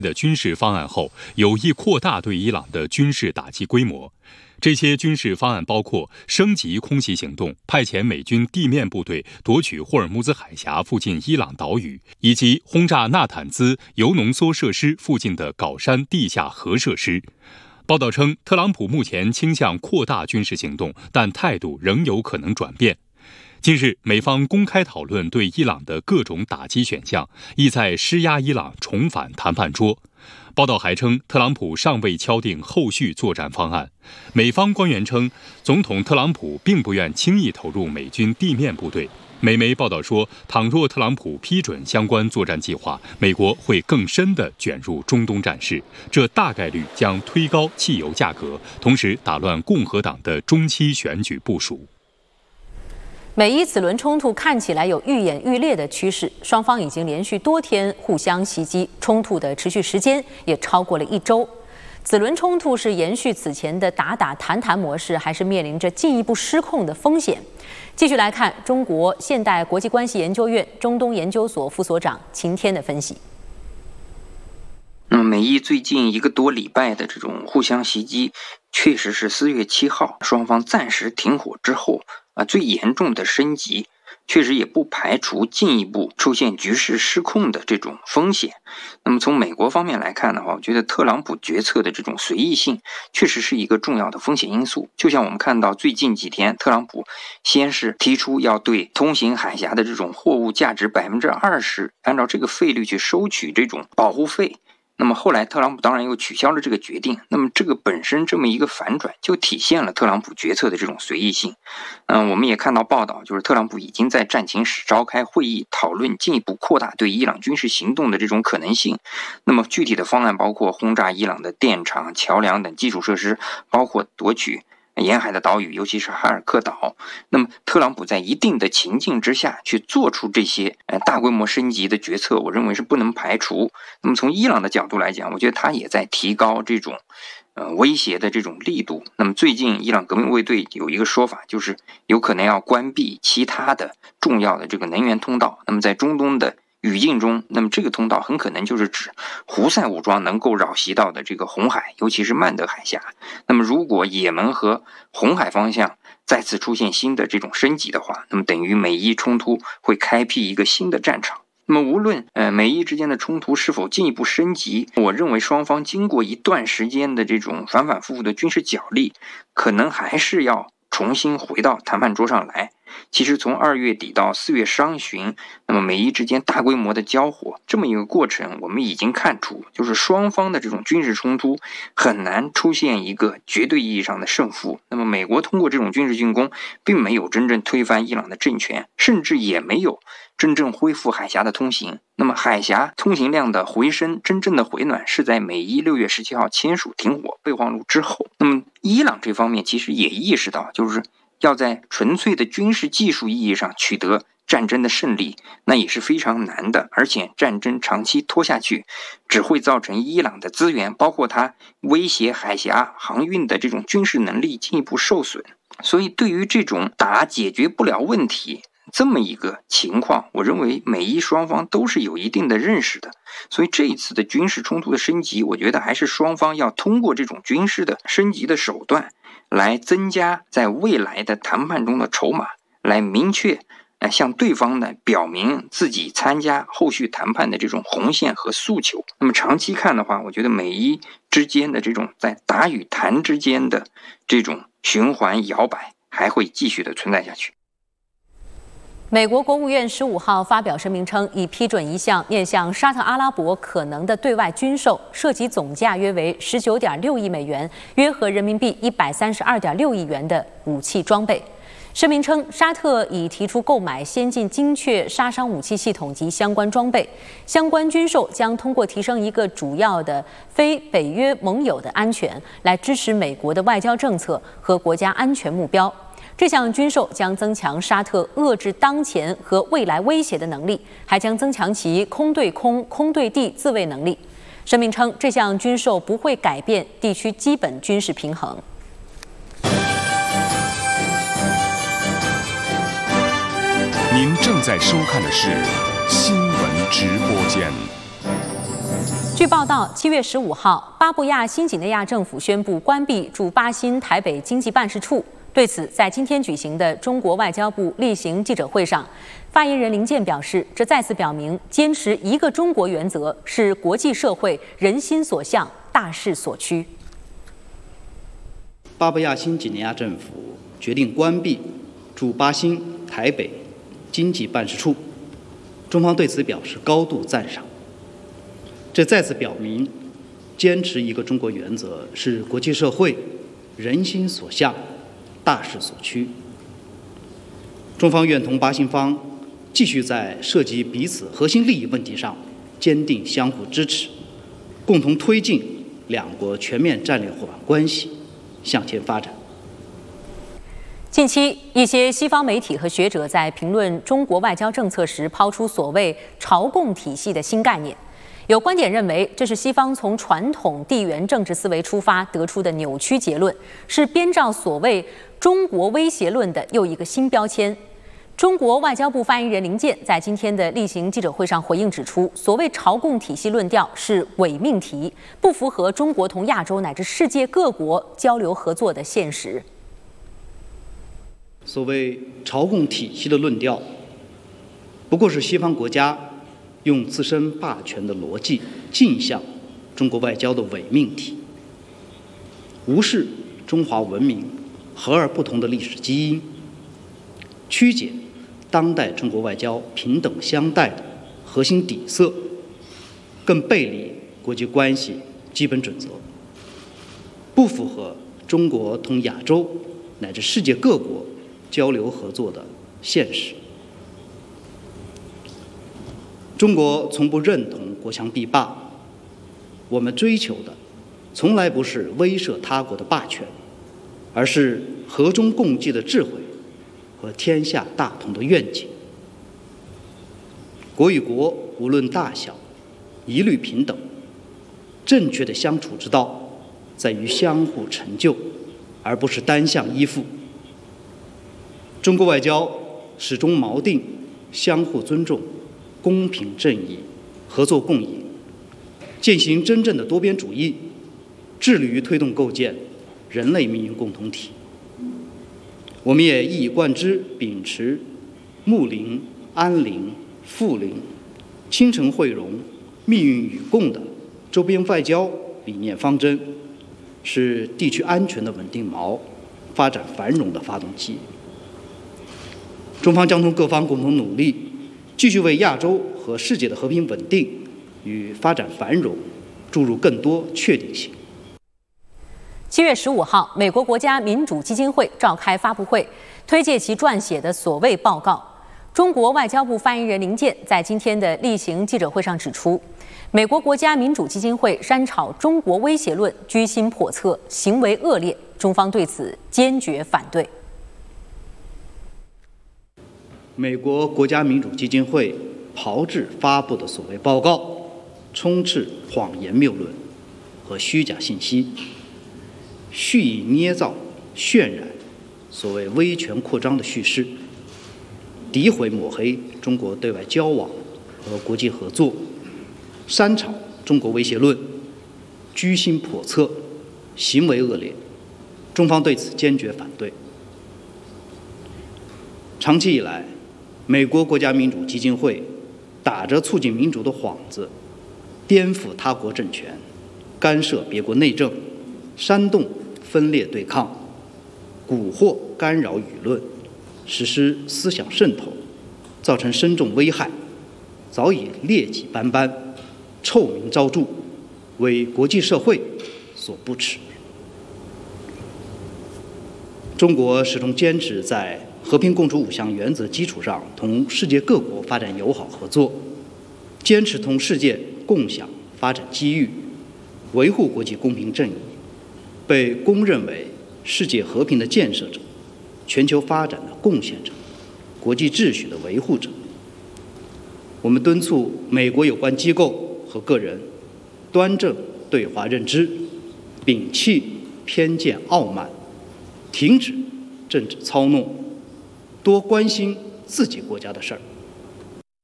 的军事方案后，有意扩大对伊朗的军事打击规模。这些军事方案包括升级空袭行动、派遣美军地面部队夺取霍尔木兹海峡附近伊朗岛屿，以及轰炸纳坦兹铀浓缩设施附近的镐山地下核设施。报道称，特朗普目前倾向扩大军事行动，但态度仍有可能转变。近日，美方公开讨论对伊朗的各种打击选项，意在施压伊朗重返谈判桌。报道还称，特朗普尚未敲定后续作战方案。美方官员称，总统特朗普并不愿轻易投入美军地面部队。美媒报道说，倘若特朗普批准相关作战计划，美国会更深地卷入中东战事，这大概率将推高汽油价格，同时打乱共和党的中期选举部署。 美伊此轮冲突看起来有愈演愈烈的趋势，双方已经连续多天互相袭击，冲突的持续时间也超过了1周。此轮冲突是延续此前的打打谈谈模式，还是面临着进一步失控的风险？继续来看中国现代国际关系研究院中东研究所副所长秦天的分析。 美伊最近1个多礼拜的这种互相袭击，确实是4月7号双方暂时停火之后最严重的升级，确实也不排除进一步出现局势失控的这种风险。那么从美国方面来看的话，我觉得特朗普决策的这种随意性确实是一个重要的风险因素。就像我们看到最近几天，特朗普先是提出要对通行海峡的这种货物价值20%，按照这个费率去收取这种保护费。那么后来特朗普当然又取消了这个决定，那么这个本身这么一个反转就体现了特朗普决策的这种随意性。我们也看到报道，就是特朗普已经在战情室召开会议，讨论进一步扩大对伊朗军事行动的这种可能性。那么具体的方案包括轰炸伊朗的电厂、桥梁等基础设施，包括夺取沿海的岛屿，尤其是哈尔克岛。那么特朗普在一定的情境之下去做出这些大规模升级的决策，我认为是不能排除。那么从伊朗的角度来讲，我觉得他也在提高这种威胁的这种力度。那么最近伊朗革命卫队有一个说法，就是有可能要关闭其他的重要的这个能源通道。那么在中东的语境中，那么这个通道很可能就是指胡塞武装能够扰袭到的这个红海，尤其是曼德海峡。那么如果也门和红海方向再次出现新的这种升级的话，那么等于美伊冲突会开辟一个新的战场。那么无论美伊之间的冲突是否进一步升级，我认为双方经过一段时间的这种反反复复的军事角力，可能还是要重新回到谈判桌上来。其实从2月底到4月上旬，那么美伊之间大规模的交火这么一个过程，我们已经看出，就是双方的这种军事冲突很难出现一个绝对意义上的胜负。那么美国通过这种军事进攻，并没有真正推翻伊朗的政权，甚至也没有真正恢复海峡的通行。那么海峡通行量的回升，真正的回暖是在美伊6月17号签署停火备忘录之后。那么伊朗这方面其实也意识到，就是要在纯粹的军事技术意义上取得战争的胜利，那也是非常难的，而且战争长期拖下去，只会造成伊朗的资源，包括它威胁海峡航运的这种军事能力进一步受损。所以对于这种解决不了问题这么一个情况，我认为美伊双方都是有一定的认识的。所以这一次的军事冲突的升级，我觉得还是双方要通过这种军事的升级的手段来增加在未来的谈判中的筹码，来明确向对方呢表明自己参加后续谈判的这种红线和诉求。那么长期看的话，我觉得美伊之间的这种在打与谈之间的这种循环摇摆还会继续的存在下去。 美国国务院15号发表声明称，已批准一项面向沙特阿拉伯可能的对外军售，涉及总价约为19.6亿美元，约合人民币132.6亿元的武器装备。声明称，沙特已提出购买先进精确杀伤武器系统及相关装备，相关军售将通过提升一个主要的非北约盟友的安全，来支持美国的外交政策和国家安全目标。这项军售将增强沙特遏制当前和未来威胁的能力，还将增强其空对空、空对地自卫能力。声明称，这项军售不会改变地区基本军事平衡。 您正在收看的是新闻直播间。 据报道，7月15号，巴布亚新几内亚政府宣布关闭驻巴新台北经济办事处。对此，在今天举行的中国外交部例行记者会上，发言人林健表示，这再次表明坚持一个中国原则是国际社会人心所向、大势所趋。 巴布亚新几内亚政府决定关闭驻巴新台北经济办事处，中方对此表示高度赞赏。这再次表明，坚持一个中国原则是国际社会人心所向、大势所趋。中方愿同巴新方继续在涉及彼此核心利益问题上坚定相互支持，共同推进两国全面战略伙伴关系向前发展。 近期，一些西方媒体和学者在评论中国外交政策时，抛出所谓朝贡体系的新概念。有观点认为，这是西方从传统地缘政治思维出发得出的扭曲结论，是编造所谓中国威胁论的又一个新标签。中国外交部发言人林健在今天的例行记者会上回应指出，所谓朝贡体系论调是伪命题，不符合中国同亚洲乃至世界各国交流合作的现实。 所谓朝贡体系的论调，不过是西方国家用自身霸权的逻辑镜向中国外交的伪命题，无视中华文明和而不同的历史基因，曲解当代中国外交平等相待的核心底色，更背离国际关系基本准则，不符合中国同亚洲乃至世界各国交流合作的现实。中国从不认同国强必霸，我们追求的从来不是威慑他国的霸权，而是和衷共济的智慧和天下大同的愿景。国与国无论大小，一律平等。正确的相处之道在于相互成就，而不是单向依附。中国外交始终锚定相互尊重、公平正义、合作共赢，践行真正的多边主义，致力于推动构建人类命运共同体。我们也一以贯之秉持睦邻、安邻、富邻、亲诚惠容、命运与共的周边外交理念方针，是地区安全的稳定锚，发展繁荣的发动机。中方将同各方共同努力，继续为亚洲和世界的和平稳定与发展繁荣注入更多确定性。 7月15号，美国国家民主基金会召开发布会，推介其撰写的所谓报告。中国外交部发言人林健在今天的例行记者会上指出，美国国家民主基金会煽炒中国威胁论，居心叵测，行为恶劣，中方对此坚决反对。 美国国家民主基金会炮制发布的所谓报告，充斥谎言谬论和虚假信息，蓄意捏造、渲染所谓威权扩张的叙事，诋毁抹黑中国对外交往和国际合作，煽炒中国威胁论，居心叵测，行为恶劣，中方对此坚决反对。长期以来，美国国家民主基金会打着促进民主的幌子，颠覆他国政权，干涉别国内政，煽动分裂对抗，蛊惑干扰舆论，实施思想渗透，造成深重危害，早已劣迹斑斑，臭名昭著，为国际社会所不齿。中国始终坚持在和平共处五项原则基础上同世界各国发展友好合作，坚持同世界共享发展机遇，维护国际公平正义，被公认为世界和平的建设者、全球发展的贡献者、国际秩序的维护者。我们敦促美国有关机构和个人端正对华认知，摒弃偏见傲慢，停止政治操弄，多关心自己国家的事儿。